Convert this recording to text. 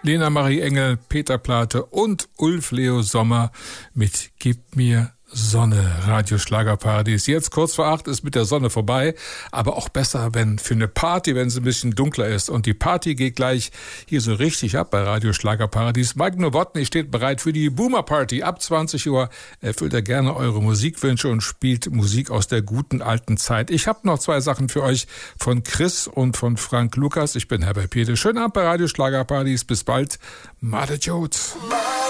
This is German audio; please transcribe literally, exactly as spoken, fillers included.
Lena Marie Engel, Peter Plate und Ulf Leo Sommer mit Gib mir Sonne, Radioschlagerparadies. Jetzt kurz vor acht ist mit der Sonne vorbei, aber auch besser, wenn für eine Party, wenn es ein bisschen dunkler ist. Und die Party geht gleich hier so richtig ab bei Radioschlagerparadies. Mike Nowotny steht bereit für die Boomer Party. Ab zwanzig Uhr erfüllt er gerne eure Musikwünsche und spielt Musik aus der guten alten Zeit. Ich habe noch zwei Sachen für euch von Chris und von Frank Lukas. Ich bin Herbert Piede. Schönen Abend bei Radioschlagerparadies. Bis bald. Made Jodes.